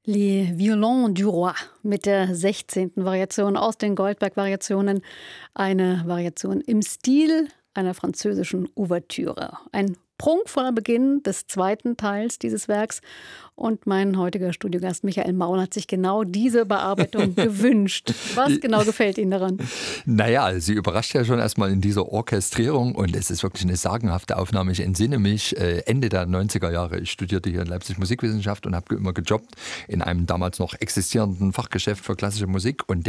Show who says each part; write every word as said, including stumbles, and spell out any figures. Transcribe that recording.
Speaker 1: Les Violons du Roi mit der sechzehnten Variation aus den Goldberg-Variationen. Eine Variation im Stil einer französischen Ouvertüre. Ein prunkvoller Beginn des zweiten Teils dieses Werks. Und mein heutiger Studiogast Michael Maul hat sich genau diese Bearbeitung gewünscht. Was genau gefällt Ihnen daran?
Speaker 2: Naja, sie überrascht ja schon erstmal in dieser Orchestrierung und es ist wirklich eine sagenhafte Aufnahme. Ich entsinne mich, Ende der neunziger Jahre, ich studierte hier in Leipzig Musikwissenschaft und habe immer gejobbt in einem damals noch existierenden Fachgeschäft für klassische Musik und